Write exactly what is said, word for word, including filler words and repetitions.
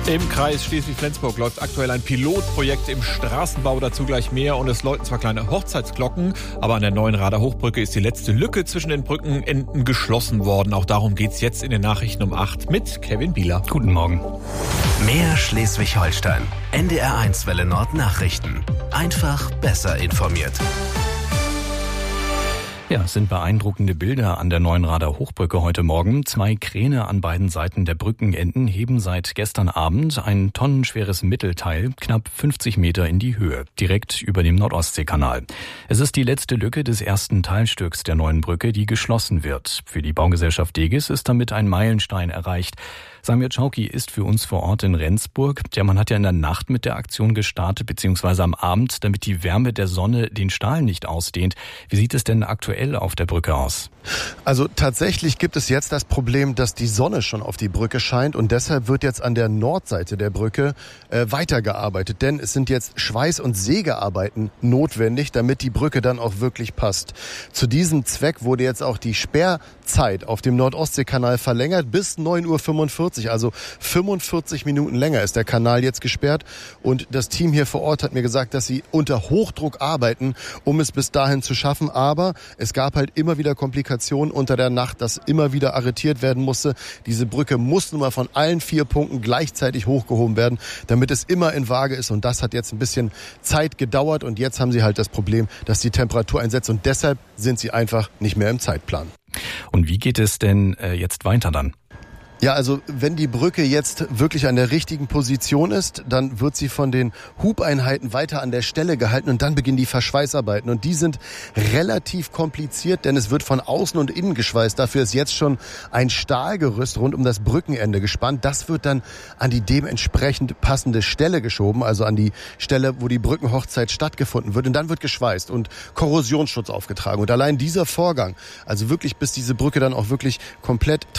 Im Kreis Schleswig-Flensburg läuft aktuell ein Pilotprojekt im Straßenbau, dazu gleich mehr. Und es läuten zwar kleine Hochzeitsglocken, aber an der Neuenrader Hochbrücke ist die letzte Lücke zwischen den Brückenenden geschlossen worden. Auch darum geht's jetzt in den Nachrichten um acht mit Kevin Bieler. Guten Morgen. Mehr Schleswig-Holstein. N D R eins Welle Nord Nachrichten. Einfach besser informiert. Ja, es sind beeindruckende Bilder an der Neuenrader Hochbrücke heute Morgen. Zwei Kräne an beiden Seiten der Brückenenden heben seit gestern Abend ein tonnenschweres Mittelteil knapp fünfzig Meter in die Höhe, direkt über dem Nordostseekanal. Es ist die letzte Lücke des ersten Teilstücks der neuen Brücke, die geschlossen wird. Für die Baugesellschaft Degis ist damit ein Meilenstein erreicht. Samir Chauki ist für uns vor Ort in Rendsburg. Ja, man hat ja in der Nacht mit der Aktion gestartet, beziehungsweise am Abend, damit die Wärme der Sonne den Stahl nicht ausdehnt. Wie sieht es denn aktuell auf der Brücke aus? Also tatsächlich gibt es jetzt das Problem, dass die Sonne schon auf die Brücke scheint und deshalb wird jetzt an der Nordseite der Brücke äh, weitergearbeitet. Denn es sind jetzt Schweiß- und Sägearbeiten notwendig, damit die Brücke dann auch wirklich passt. Zu diesem Zweck wurde jetzt auch die Sperrzeit auf dem Nordostseekanal verlängert bis neun Uhr fünfundvierzig. Also fünfundvierzig Minuten länger ist der Kanal jetzt gesperrt. Und das Team hier vor Ort hat mir gesagt, dass sie unter Hochdruck arbeiten, um es bis dahin zu schaffen. Aber es gab halt immer wieder Komplikationen unter der Nacht, dass immer wieder arretiert werden musste. Diese Brücke muss nun mal von allen vier Punkten gleichzeitig hochgehoben werden, damit es immer in Waage ist. Und das hat jetzt ein bisschen Zeit gedauert. Und jetzt haben sie halt das Problem, dass die Temperatur einsetzt. Und deshalb sind sie einfach nicht mehr im Zeitplan. Und wie geht es denn äh, jetzt weiter dann? Ja, also wenn die Brücke jetzt wirklich an der richtigen Position ist, dann wird sie von den Hubeinheiten weiter an der Stelle gehalten und dann beginnen die Verschweißarbeiten. Und die sind relativ kompliziert, denn es wird von außen und innen geschweißt. Dafür ist jetzt schon ein Stahlgerüst rund um das Brückenende gespannt. Das wird dann an die dementsprechend passende Stelle geschoben, also an die Stelle, wo die Brückenhochzeit stattgefunden wird. Und dann wird geschweißt und Korrosionsschutz aufgetragen. Und allein dieser Vorgang, also wirklich bis diese Brücke dann auch wirklich komplett